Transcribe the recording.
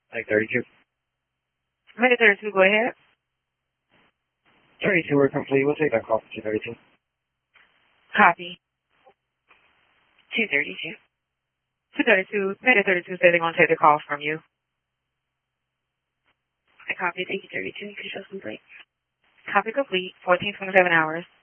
Like 32. Minute 32, go ahead. 32, we're complete. We'll take that call for 232. Copy. 232. 232, minute 32 said they're going to take the call from you. I copy, take you 32, you can show some break. Copy complete, 14:27 hours.